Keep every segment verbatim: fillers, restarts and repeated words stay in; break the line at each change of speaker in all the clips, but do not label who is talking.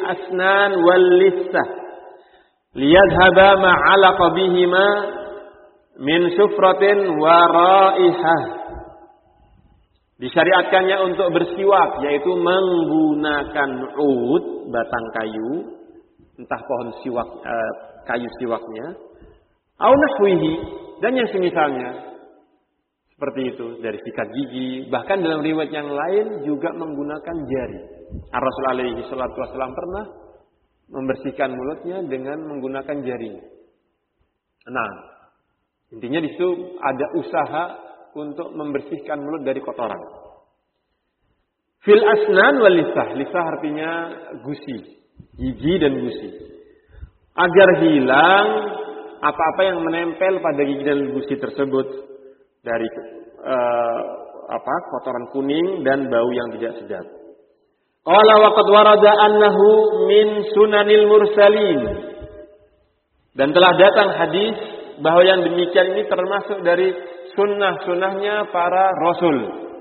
asnan wal lissah liyadhhaba ma 'alaqa bihima min sufratin wa raihah. Disyariatkannya untuk bersiwak, yaitu menggunakan ud, batang kayu, entah pohon siwak, eh, kayu siwaknya, au nahwihi, dan yang semisalnya. Seperti itu, dari sikat gigi, bahkan dalam riwayat yang lain juga menggunakan jari. Ar-Rasul alaihi salatu wassalam pernah membersihkan mulutnya dengan menggunakan jari. Nah, intinya di situ ada usaha untuk membersihkan mulut dari kotoran. Fil asnan wal lisah, lisah artinya gusi, gigi dan gusi. Agar hilang apa-apa yang menempel pada gigi dan gusi tersebut dari uh, apa kotoran kuning dan bau yang tidak sedap. Qala wa qad warada annahu min sunanil mursalin. Dan telah datang hadis bahwa yang demikian ini termasuk dari sunnah-sunnahnya para rasul.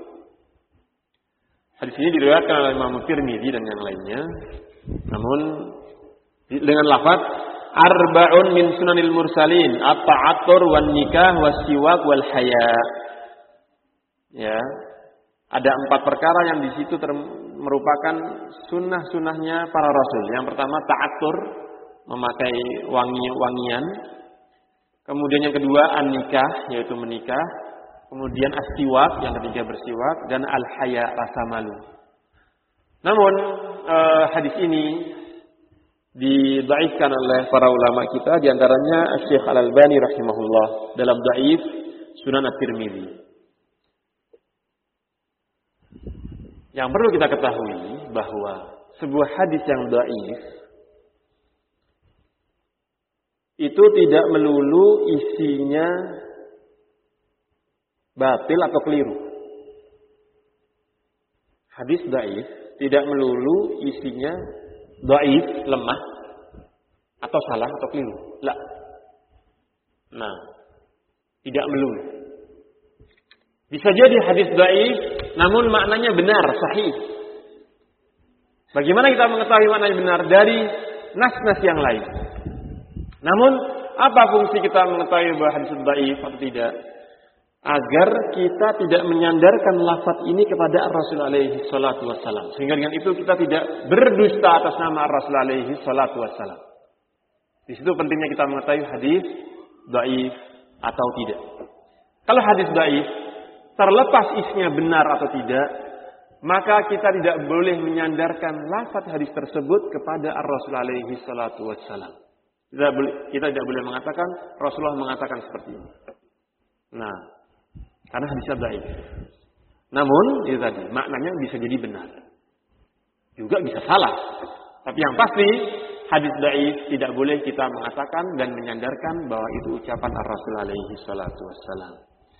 Hadis ini diriwayatkan oleh Imam Tirmidzi dan yang lainnya. Namun dengan lafaz arba'un min sunanil mursalin, at-ta'attur wan nikah was-siwak wal haya. Ya. Ada empat perkara yang di situ ter- merupakan sunnah-sunnahnya para rasul. Yang pertama ta'attur, memakai wangi-wangian. Kemudian yang kedua an-nikah, yaitu menikah. Kemudian as-siwak, yang ketiga bersiwak, dan al-haya, rasa malu. Namun eh, hadis ini didhaifkan oleh para ulama kita, di antaranya Syekh Al-Albani rahimahullah dalam Dhaif Sunan At-Tirmidzi. Yang perlu kita ketahui bahwa sebuah hadis yang dhaif itu tidak melulu isinya batil atau keliru. Hadis dhaif tidak melulu isinya dhaif, lemah, atau salah, atau keliru. La. Nah, tidak melulu. Bisa jadi hadis dhaif, namun maknanya benar, sahih. Bagaimana kita mengetahui maknanya benar? Dari nas-nas yang lain. Namun, apa fungsi kita mengetahui bahwa hadis dhaif atau tidak? Agar kita tidak menyandarkan lafaz ini kepada Rasul alaihi salatu wassalam. Sehingga dengan itu kita tidak berdusta atas nama Rasul alaihi salatu wassalam. Di situ pentingnya kita mengetahui hadis dhaif atau tidak. Kalau hadis dhaif, terlepas isinya benar atau tidak, maka kita tidak boleh menyandarkan lafaz hadis tersebut kepada Rasul alaihi salatu wassalam. Kita, kita tidak boleh mengatakan Rasulullah mengatakan seperti ini. Nah, karena hadisnya dhaif. Namun, itu tadi, maknanya bisa jadi benar. Juga bisa salah. Tapi yang pasti, hadis dhaif tidak boleh kita mengatakan dan menyandarkan bahwa itu ucapan Ar-Rasul alaihi salatu wassalam.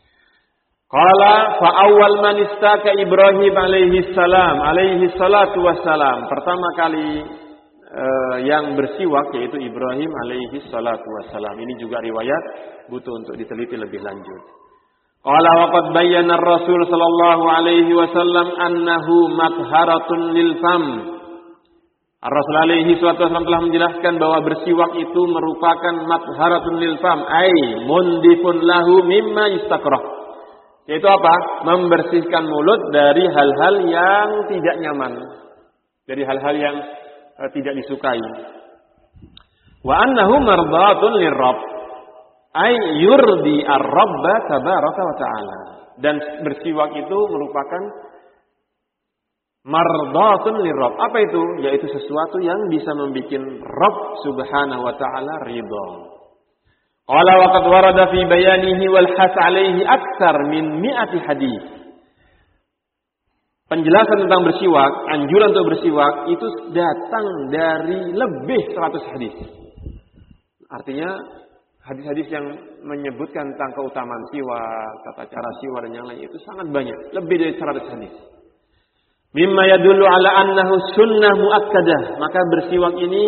Qala fa awwal man istaka Ibrahim alaihi salam alaihi salatu wassalam. Pertama kali uh, yang bersiwak yaitu Ibrahim alaihi salatu wassalam. Ini juga riwayat butuh untuk diteliti lebih lanjut. Qala wa qad bayyana ar-Rasul sallallahu alaihi wasallam annahu matharatun lil fam. Ar-Rasul alaihi wasallam telah menjelaskan bahwa bersiwak itu merupakan matharatun lil fam, ai mundifun lahu mimma yustakrah. Yaitu apa? Membersihkan mulut dari hal-hal yang tidak nyaman, dari hal-hal yang uh, tidak disukai. Wa annahu mardatun lirabb. Ay yurdi ar-Rabb tabaraka wa ta'ala. Dan bersiwak itu merupakan mardatun lirabb. Apa itu? Yaitu sesuatu yang bisa membuat Rabb subhanahu wa ta'ala ridha. Qala wa qad warada fi bayanihi wal has alaihi aktsar min mi'ati hadis. Penjelasan tentang bersiwak, anjuran untuk bersiwak itu datang dari lebih seratus hadis. Artinya hadis-hadis yang menyebutkan tentang keutamaan siwak, tata cara siwak dan yang lain itu sangat banyak, lebih dari seratus hadis. Mimma yadullu ala annahu sunnah muakkadah. Maka bersiwak ini,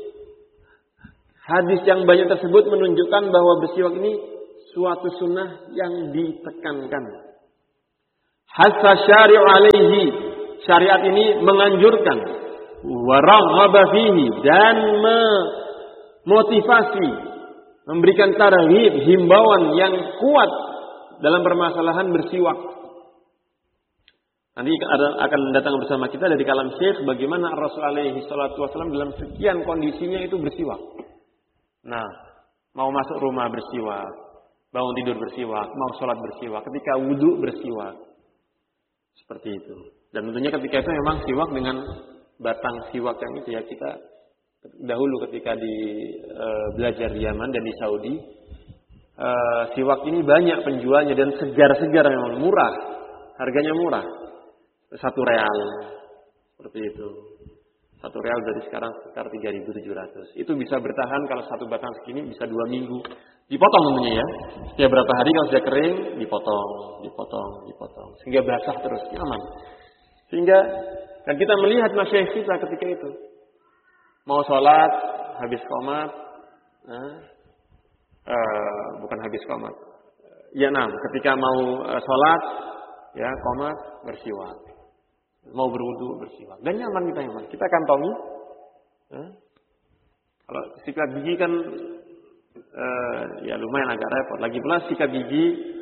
hadis yang banyak tersebut menunjukkan bahwa bersiwak ini suatu sunnah yang ditekankan. Hasa syari'u alaihi. Syariat ini menganjurkan. wa raghaba fihi, dan memotivasi, memberikan targhib, himbauan yang kuat dalam permasalahan bersiwak. Nanti akan datang bersama kita dari kalam Syekh bagaimana Rasul alaihi salatu wasallam dalam sekian kondisinya itu bersiwak. Nah, mau masuk rumah bersiwak, bangun tidur bersiwak, mau sholat bersiwak, ketika wudu bersiwak. Seperti itu. Dan tentunya ketika itu memang siwak dengan batang siwak yang itu ya, kita dahulu ketika di e, belajar di Yaman dan di Saudi, e, siwak ini banyak penjualnya dan segar-segar, memang murah, harganya murah, satu real, seperti itu. Satu real dari sekarang sekitar tiga ribu tujuh ratus. Itu bisa bertahan kalau satu batang segini bisa dua minggu. Dipotong tentunya ya. Setiap berapa hari kalau sudah kering, dipotong, dipotong, dipotong. Sehingga basah terus, nyaman. Sehingga, dan kita melihat masyayikh kita ketika itu. Mau sholat, habis qomat. Nah, uh, bukan habis qomat. Ya nam, ketika mau uh, sholat, ya qomat, bersiwak. Mau berwudu bersiwak. Dan nyaman kita nyaman. Kita kantongi. Nah, kalau sikat gigi kan uh, ya lumayan agak repot. Lagi pula sikat gigi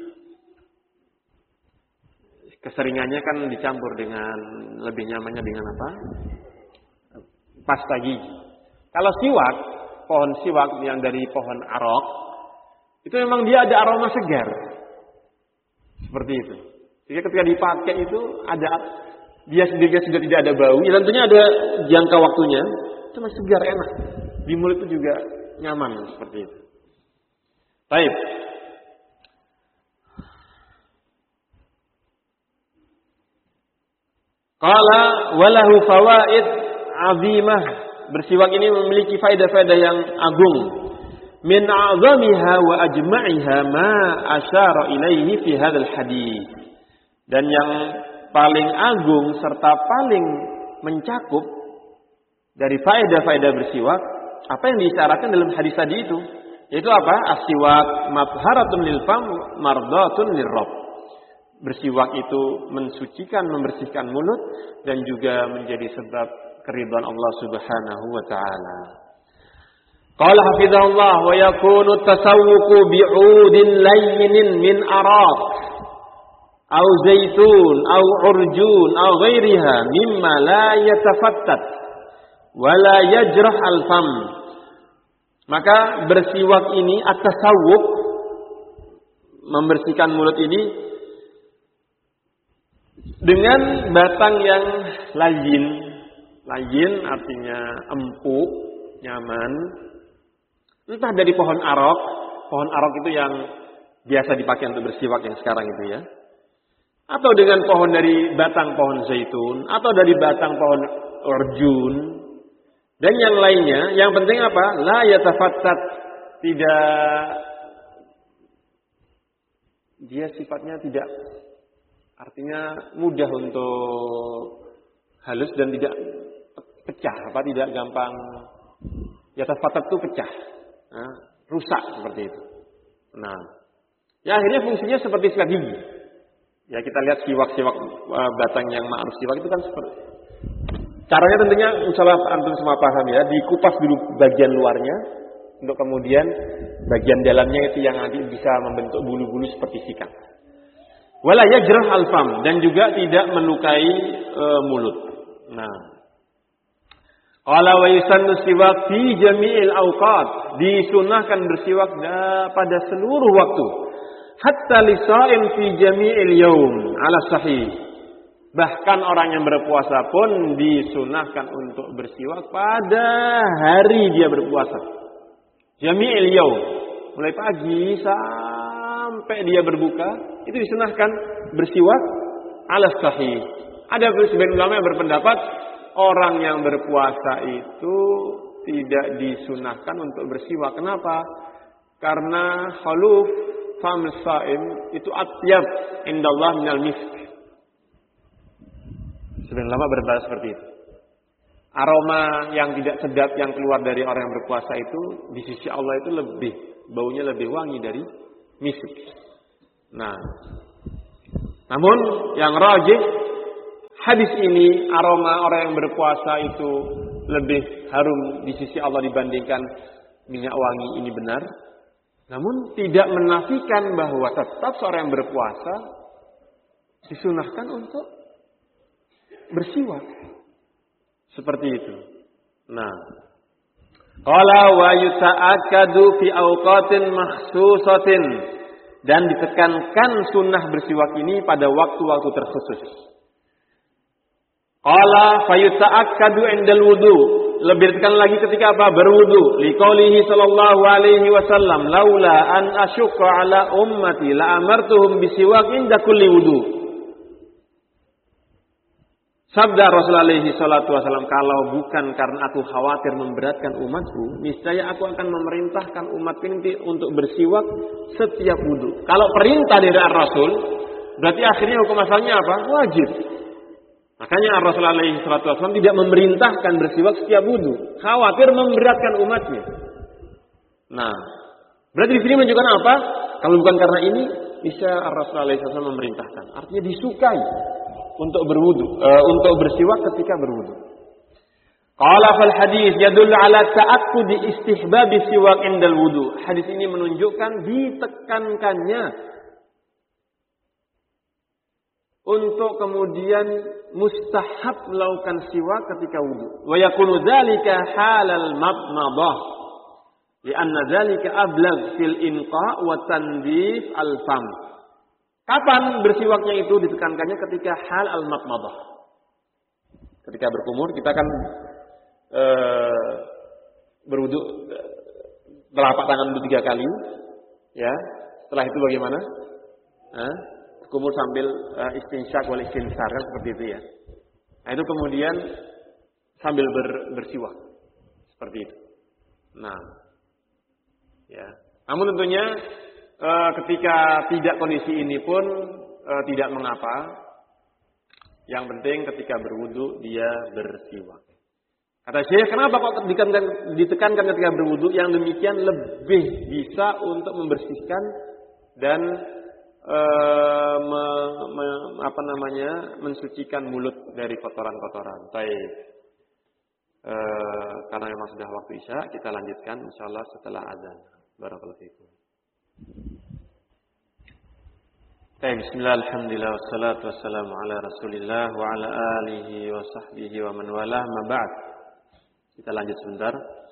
keseringannya kan dicampur dengan lebih nyamannya dengan apa? Pasta gigi. Kalau siwak, pohon siwak yang dari pohon arok, itu memang dia ada aroma segar. Seperti itu. Jadi ketika dipakai itu ada, dia sendiri sudah tidak ada bau. Ya tentunya ada jangka waktunya. Itu masih segar, enak. Di mulut itu juga nyaman seperti itu. Baik. Qala walahu fawaid azimah. Bersiwak ini memiliki faedah-faedah yang agung. Min a'zamiha wa ajma'iha ma asyara ilaihi fi hadzal hadits. Dan yang paling agung serta paling mencakup dari faedah-faedah bersiwak, apa yang diisyaratkan dalam hadis tadi itu, yaitu apa? As-siwak matharatun lil fam mardatun lirrabb. Bersiwak itu mensucikan, membersihkan mulut dan juga menjadi sebab keridhaan Allah Subhanahu wa taala. Qala hafizahullah wa yakunu tasawwuqu bi'udin layyin min araq au zaitun au urjun au ghairiha mimma la yatafattat wa la yajrah al-fam. Maka bersiwak ini at-tasawwuq, membersihkan mulut ini dengan batang yang layyin. Layyin artinya empuk, nyaman. Entah dari pohon arok. Pohon arok itu yang biasa dipakai untuk bersiwak yang sekarang itu ya. Atau dengan pohon dari batang pohon zaitun. Atau dari batang pohon urjun. Dan yang lainnya. Yang penting apa? La yatafattat. Tidak. Dia sifatnya tidak. Artinya mudah untuk halus dan tidak pecah. Apa? Tidak gampang. Yatafattat itu pecah. Nah, rusak seperti itu. Nah, ya akhirnya fungsinya seperti sikat gigi. Ya kita lihat siwak-siwak uh, batang yang ma'ruf siwak itu kan seperti. Caranya tentunya insyaallah antum semua paham ya. Dikupas dulu bagian luarnya, untuk kemudian bagian dalamnya itu yang nanti bisa membentuk bulu-bulu seperti sikat. Wala yajrah al-fam, dan juga tidak melukai uh, mulut. Nah, qala wa yusannu siwak fi jami'il awqat, disunahkan bersiwak pada seluruh waktu. Hatta lisa'im fi jami'il yaum ala sahih. Bahkan orang yang berpuasa pun disunahkan untuk bersiwak pada hari dia berpuasa. Jami'il yaum, mulai pagi sampai dia berbuka, itu disunahkan bersiwak ala sahih. Ada sebagian ulama yang berpendapat orang yang berpuasa itu tidak disunahkan untuk bersiwak. Kenapa? Karena khaluf fam shaim itu atyab indallah minal misk. Sebagian ulama berpendapat seperti itu. Aroma yang tidak sedap yang keluar dari orang yang berpuasa itu di sisi Allah itu lebih, baunya lebih wangi dari misk. Nah, namun yang rajih hadis ini aroma orang yang berpuasa itu lebih harum di sisi Allah dibandingkan minyak wangi ini benar. Namun tidak menafikan bahwa tetap seorang yang berpuasa disunahkan untuk bersiwak. Seperti itu. Nah, qala wa yuta'akkadu fi awqatin makhsusatin, dan ditekankan sunnah bersiwak ini pada waktu-waktu terkhusus. Qala fa yuta'akkadu 'indal wudu, lebih ditekan lagi ketika apa? Berwudu. Liqaulihi sallallahu alaihi wasallam, laula an asyqa ala ummati la amartuhum bisiwak inda kulli wudu. Sabda Rasulullah alaihi salatu wasallam, kalau bukan karena aku khawatir memberatkan umatku, niscaya aku akan memerintahkan umat ini untuk bersiwak setiap wudu. Kalau perintah dari Rasul, berarti akhirnya hukum asalnya apa? Wajib. Makanya Rasulullah alaihi salatu wasallam tidak memerintahkan bersiwak setiap wudu, khawatir memberatkan umatnya. Nah, berarti di sini menunjukkan apa? Kalau bukan karena ini, niscaya Rasulullah alaihi salatu wasallam memerintahkan. Artinya disukai untuk berwudu, uh, untuk bersiwak ketika berwudu. Qala fal hadis yadullu ala ta'akkudi istihbab siwak indal wudu. Hadis ini menunjukkan ditekankannya untuk kemudian mustahab melakukan siwak ketika wudu. Wa yakunu dzalika halal madmadah. Lianna dzalika ablagh fil inqa wa tanzif al fam. Kapan bersiwaknya itu ditekankannya? Ketika hal al-madmadah. Ketika berkumur kita kan e, berwudu telapak tangan dulu tiga kali, ya. Setelah itu bagaimana? Hah? Berkumur sambil e, istinsyak wal istinsar, kan seperti itu ya. Nah itu kemudian sambil ber, bersiwak seperti itu. Nah, ya. Namun tentunya E, ketika tidak kondisi ini pun e, tidak mengapa. Yang penting ketika berwudu dia bersiwak. Kata Syekh, kenapa kok ditekankan, ditekankan ketika berwudu? Yang demikian lebih bisa untuk membersihkan dan e, me, me, apa namanya mensucikan mulut dari kotoran-kotoran. Baik. E, karena memang sudah waktu Isya, kita lanjutkan insyaallah setelah azan. Barakallahu fiikum. Bismillah, alhamdulillah, wassalatu wassalamu ala rasulillah wa ala alihi wa sahbihi wa man walah, ma ba'd. Kita lanjut sebentar.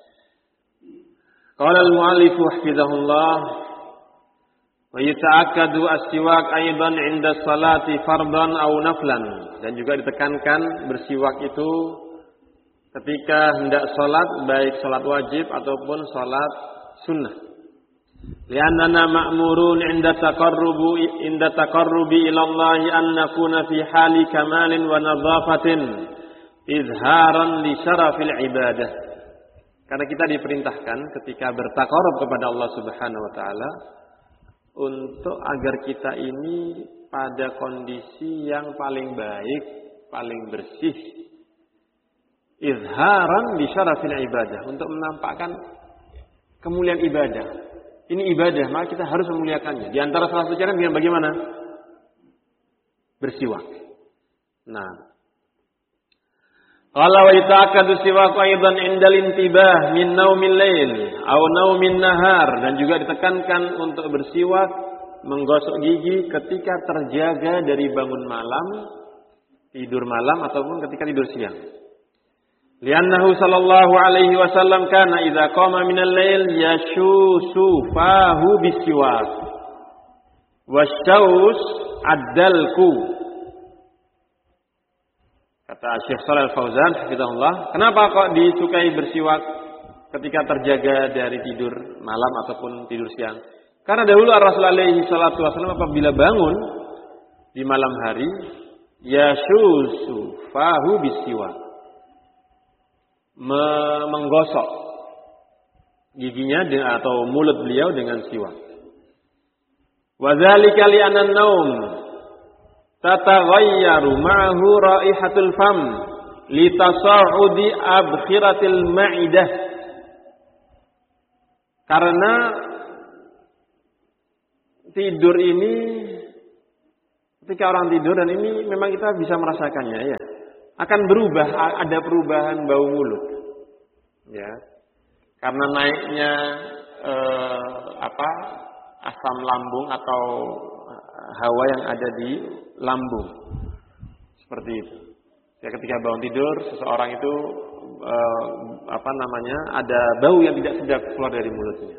Qala al-mu'allif hafizahullah wa yata'akkadu as-siwak aidan 'inda salati fardan aw naflan, dan juga ditekankan bersiwak itu ketika hendak salat, baik salat wajib ataupun salat sunnah. Liannana ma'murun 'inda taqarrubi 'inda taqarrubi ila Allah an nakuna fi hali kamalin wa nadhafatin izharan li syarafil ibadah. Karena kita diperintahkan ketika bertaqarrub kepada Allah Subhanahu wa taala untuk agar kita ini pada kondisi yang paling baik, paling bersih. Izharan li syarafil ibadah, untuk menampakkan kemuliaan ibadah. Ini ibadah, maka kita harus memuliakannya. Di antara salah satu cara dengan bagaimana? Bersiwak. Nah, qala wa yata'akkadu siwak aidan 'indal intibah min naumil lail aw naumin nahar, dan juga ditekankan untuk bersiwak menggosok gigi ketika terjaga dari bangun malam, tidur malam ataupun ketika tidur siang. Liannahu sallallahu alaihi wasallam kana idza qama minal lail yashusu fahu bisiwak wasyaus addalku. Kata Syekh Shalal Fauzan hafizahullah, kenapa kok disukai bersiwak ketika terjaga dari tidur malam ataupun tidur siang? Karena dahulu Rasulullah alaihi salatu wasallam apabila bangun di malam hari yashusu fahu bisiwak, menggosok giginya atau mulut beliau dengan siwak. Wa dzalika li anna an-naum tataghayyaru ma'ahu raihatul fam li tasa'udi abkhiratil ma'idah. Karena tidur ini, ketika orang tidur, dan ini memang kita bisa merasakannya ya. akan berubah, ada perubahan bau mulut. Ya. Karena naiknya eh, apa? asam lambung atau hawa yang ada di lambung. Seperti itu. Ya, ketika bangun tidur, seseorang itu eh, apa namanya? ada bau yang tidak sedap keluar dari mulutnya.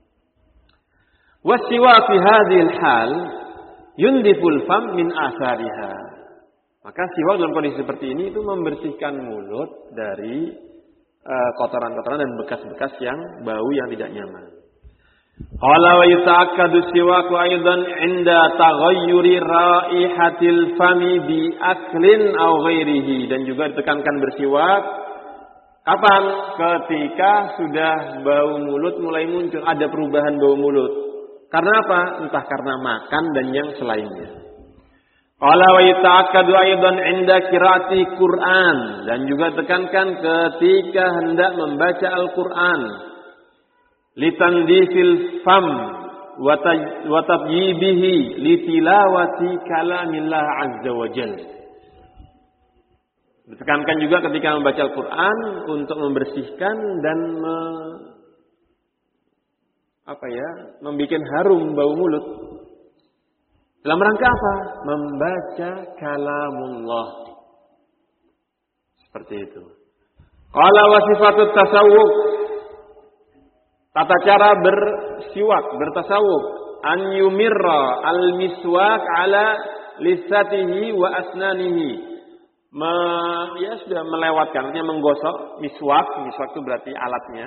Wasiwa fi hadhil hal yundiful fam min asariha. Maka siwak dalam kondisi seperti ini itu membersihkan mulut dari uh, kotoran-kotoran dan bekas-bekas yang bau yang tidak nyaman. Qala wa yata'akkadu siwaku aidan 'inda taghayyuri raihatil fami bi aklin aw ghairihi, dan juga ditekankan bersiwak kapan? Ketika sudah bau mulut mulai muncul, ada perubahan bau mulut. Karena apa? Entah karena makan dan yang selainnya. Qala wa yata'akkadu aidan 'inda qiraati Qur'an, dan juga tekankan ketika hendak membaca Al-Qur'an. Litandifil fam wa tabyibihi litilawati kalamillah azza wa jalla. Ditekankan juga ketika membaca Al-Qur'an untuk membersihkan dan me, apa ya, membikin harum bau mulut. Dalam rangka apa? Membaca kalamullah. Seperti itu. Qala wa sifatut tasawwuf. Tata cara bersiwak, bertasawuf. An yumirra al-miswak ala lisatihi wa asnanihi. Me, ya sudah melewatkan, artinya menggosok miswak. Miswak itu berarti alatnya.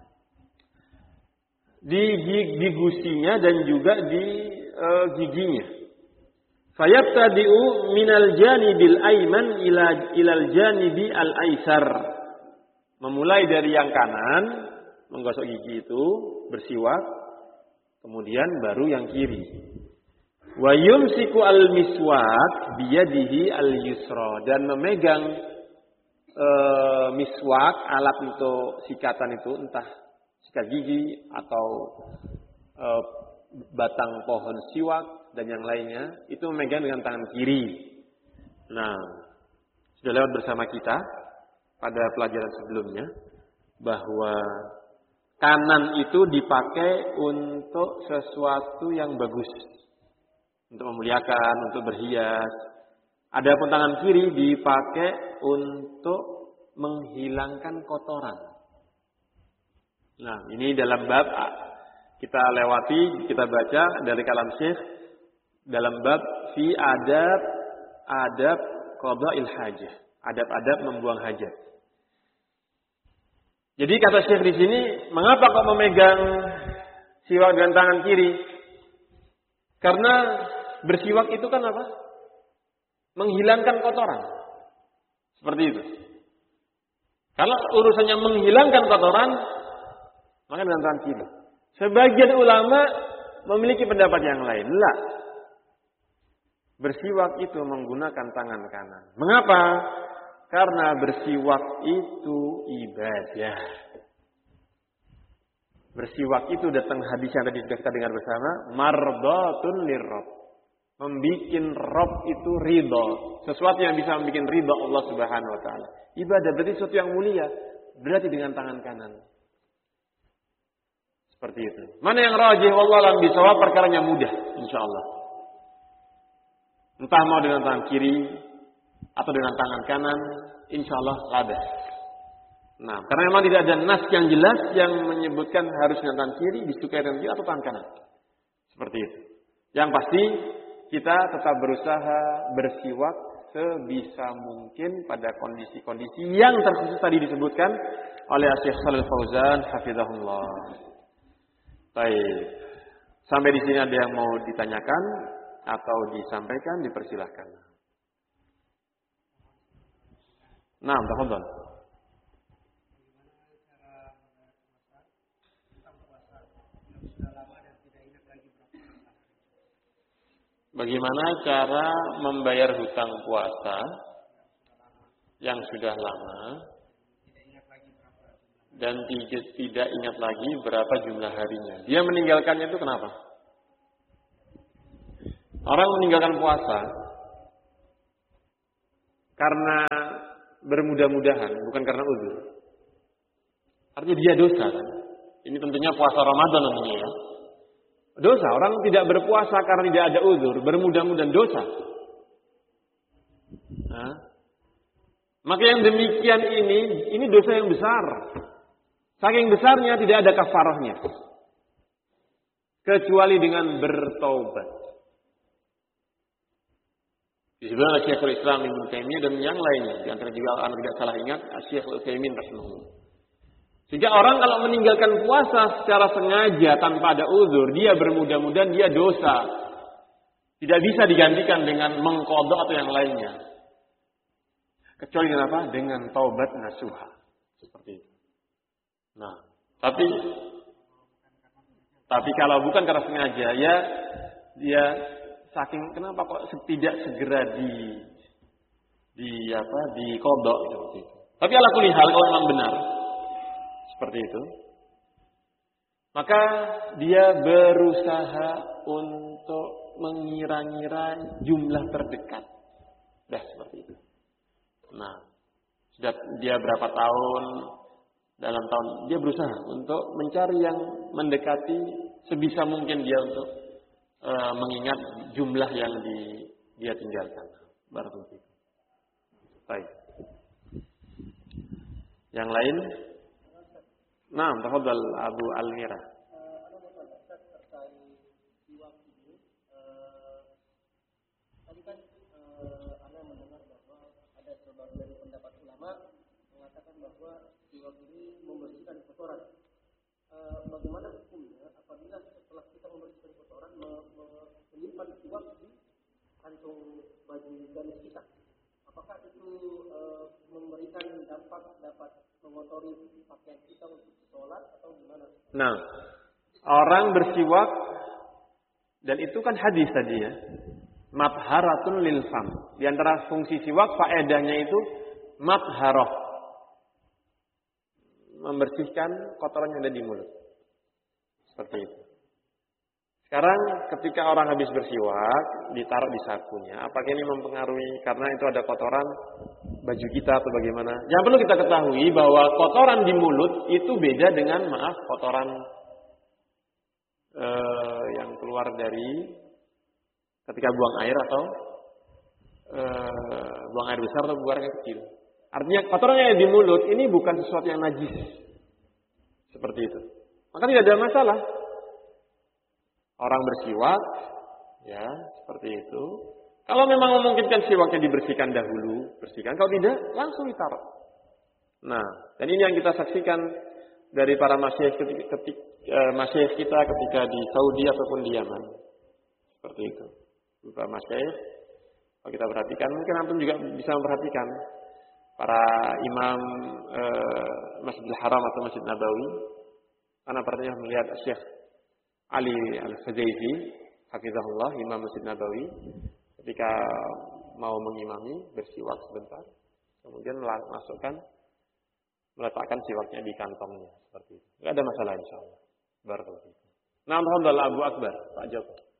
Di, di, di gusinya dan juga di uh, giginya. Fayabtadi'u minal janibil ayman ila ilal janibi al aisar. Memulai dari yang kanan, menggosok gigi itu, bersiwak, kemudian baru yang kiri. Wa yumsiku al miswak biyadihi al yusra, dan memegang e, miswak, alat untuk sikatan itu, entah sikat gigi atau e, batang pohon siwak dan yang lainnya, itu memegang dengan tangan kiri. Nah, sudah lewat bersama kita pada pelajaran sebelumnya bahwa kanan itu dipakai untuk sesuatu yang bagus, untuk memuliakan, untuk berhias. Adapun tangan kiri dipakai untuk menghilangkan kotoran. Nah, ini dalam bab kita lewati, kita baca dari kalam Syekh dalam bab fi adab adab qada'il hajah, adab-adab membuang hajat. Jadi kata Syekh di sini, mengapa kok memegang siwak dengan tangan kiri? Karena bersiwak itu kan apa? Menghilangkan kotoran. Seperti itu. Kalau urusannya menghilangkan kotoran, maka dengan tangan kiri. Sebagian ulama memiliki pendapat yang lain. Lah. Bersiwak itu menggunakan tangan kanan. Mengapa? Karena bersiwak itu ibadah. Bersiwak itu datang hadis yang tadi sudah kita dengar bersama, mardatun lirrabb. Membikin Rabb itu ridha. Sesuatu yang bisa membikin ridha Allah Subhanahu wa taala. Ibadah berarti sesuatu yang mulia, berarti dengan tangan kanan. Seperti itu. Mana yang rajih wallahu alam bisawab, perkaranya mudah insyaallah. Entah mau dengan tangan kiri atau dengan tangan kanan, insyaallah labah. Nah, karena memang tidak ada nas yang jelas yang menyebutkan harus dengan tangan kiri, disukai dengan kiri atau tangan kanan. Seperti itu. Yang pasti kita tetap berusaha bersiwak sebisa mungkin pada kondisi-kondisi yang terkhusus tadi disebutkan oleh Syekh Shalal Fauzan hafizahullah. Baik. Sampai di sini ada yang mau ditanyakan atau disampaikan, dipersilahkan. Nah, tafadhol. Bagaimana cara membayar hutang puasa yang sudah lama dan tidak ingat lagi berapa jumlah harinya? Dia meninggalkannya itu kenapa? Orang meninggalkan puasa karena bermudah-mudahan, bukan karena uzur. Artinya dia dosa kan. Ini tentunya puasa Ramadan namanya ya. Dosa, orang tidak berpuasa karena tidak ada uzur, bermudah-mudahan dosa. Nah, maka yang demikian ini, ini dosa yang besar. Saking besarnya tidak ada kafarahnya. Kecuali dengan bertaubat. Disebutkan oleh Syekhul Islam Ibnu Taimiyah dan yang lainnya. Di antara juga anak tidak salah ingat, Syekhul Utsaimin rahimahullah. Sehingga orang kalau meninggalkan puasa secara sengaja tanpa ada uzur, dia bermudah-mudahan dia dosa. Tidak bisa digantikan dengan mengqadha atau yang lainnya. Kecuali dengan apa? Dengan taubat nasuha. Seperti itu. Nah, tapi tapi kalau bukan karena sengaja, ya dia saking kenapa kok tidak segera di di apa di qadha seperti itu. Tapi ala kulli hal kalau memang benar seperti itu, maka dia berusaha untuk mengira-ngira jumlah terdekat. Dah seperti itu. Nah, sudah dia berapa tahun dalam tahun dia berusaha untuk mencari yang mendekati sebisa mungkin dia untuk uh, mengingat jumlah yang di, dia tinggalkan. Barakallahu. Baik. Yang lain? Nah, tafadhal Abu Almira.
Tadi kan Anda mendengar bahwa ada sebagian pendapat ulama mengatakan bahwa siwak ini membersihkan kotoran. Bagaimana hukumnya apabila setelah kita membersihkan kotoran menyimpan siwak di kantung baju gamis kita? Apakah itu memberikan dampak dapat mengotori pakaian kita untuk sholat atau gimana?
Nah, orang bersiwak dan itu kan hadis tadi ya. Matharatun lil fam. Di antara fungsi siwak faedahnya itu matharah. Membersihkan kotoran yang ada di mulut. Seperti itu. Sekarang ketika orang habis bersiwak, ditaruh di sakunya. Apakah ini mempengaruhi karena itu ada kotoran baju kita atau bagaimana? Yang perlu kita ketahui bahwa kotoran di mulut itu beda dengan maaf kotoran eh, yang keluar dari ketika buang air atau eh, buang air besar atau buang air kecil. Artinya kotoran yang ada di mulut ini bukan sesuatu yang najis. Seperti itu. Maka tidak ada masalah. Orang bersiwak, ya seperti itu. Kalau memang memungkinkan siwaknya dibersihkan dahulu, bersihkan. Kalau tidak, langsung ditaruh. Nah, dan ini yang kita saksikan dari para masyayikh ketika, ketika, eh, masyayikh kita ketika di Saudi ataupun di Yaman. Seperti itu. Beberapa masyayikh, kalau kita perhatikan, mungkin antum juga bisa memperhatikan para imam eh, Masjidil Haram atau Masjid Nabawi. Karena pernah melihat Syekh Ali Al-Fazaizi, hafizahullah, Imam Masjid Nabawi, ketika mau mengimami bersiwak sebentar, kemudian masukkan, meletakkan siwaknya di kantongnya seperti itu. Tidak ada masalah insyaallah. Barakallahu fiikum. Nah, alhamdulillah Abu Akbar, Pak Joko.